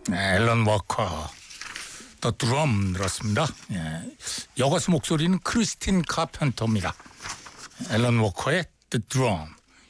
네, 앨런 워커, The Drum 들었습니다. 예, 여가수 목소리는 크리스틴 카펜터입니다. 앨런 워커의 The Drum.